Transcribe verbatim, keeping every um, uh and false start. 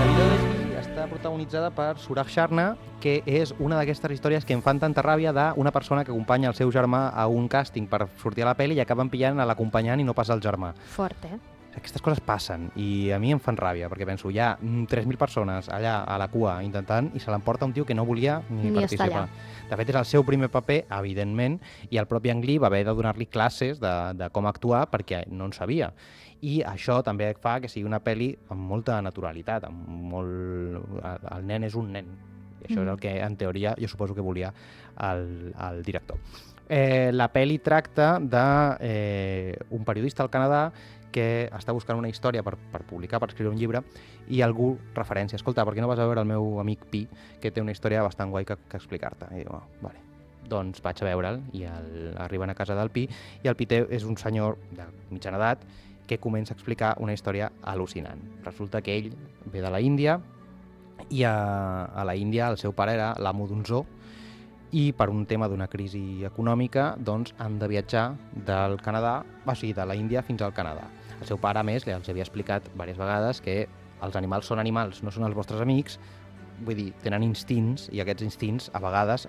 La vida de Leslie està protagonitzada per Suraj Sharma, que és una d'aquestes històries que em fan tanta ràbia d'una persona que acompanya el seu germà a un càsting per sortir a la pel·li i acaben pillant a l'acompanyant i no pas al germà. Fort, eh? Aquestes coses passen i a mi em fan ràbia, perquè penso, hi ha tres mil persones allà a la cua intentant i se l'emporta un tio que no volia ni, Ni estar participar. allà. De fet, és el seu primer paper, evidentment, i el propi Ang Lee va haver de donar-li classes de, de com actuar perquè no en sabia. I això també fa que sigui una pel·li amb molta naturalitat, amb molt... el nen és un nen. I això mm. és el que, en teoria, jo suposo que volia el, el director. Eh, la pel·li tracta d'un eh, un periodista al Canadà que està buscant una història per, per publicar, per escriure un llibre, i algú referència, escolta, per què no vas a veure el meu amic Pi, que té una història bastant guai que, que explicar-te? I diu, oh, vale. Doncs vaig a veure'l, i el, arriben a casa del Pi, i el Pi té, és un senyor de mitjana edat que comença a explicar una història al·lucinant. Resulta que ell ve de la Índia, i a, a la Índia el seu pare era l'amo d'un zoo, i per un tema d'una crisi econòmica doncs, han de viatjar del Canadà, o sigui, de la Índia fins al Canadà. El seu pare, a més, els havia explicat diverses vegades que els animals són animals, no són els vostres amics, vull dir, tenen instints, i aquests instints a vegades